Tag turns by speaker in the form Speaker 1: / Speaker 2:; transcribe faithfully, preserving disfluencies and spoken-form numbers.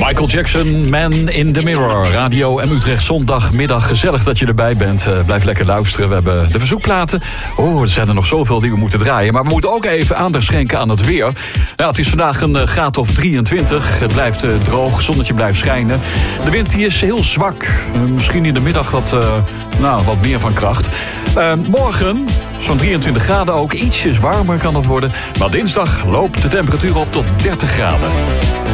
Speaker 1: Michael Jackson, Man in the Mirror. Radio M Utrecht, zondagmiddag. Gezellig dat je erbij bent. Uh, blijf lekker luisteren. We hebben de verzoekplaten. Oh, er zijn er nog zoveel die we moeten draaien. Maar we moeten ook even aandacht schenken aan het weer. Nou, het is vandaag een uh, graad of drieëntwintig. Het blijft uh, droog, zonnetje blijft schijnen. De wind die is heel zwak. Uh, misschien in de middag wat, uh, nou, wat meer van kracht. Uh, morgen zo'n drieëntwintig graden ook. Ietsjes warmer kan het worden. Maar dinsdag loopt de temperatuur op tot dertig graden.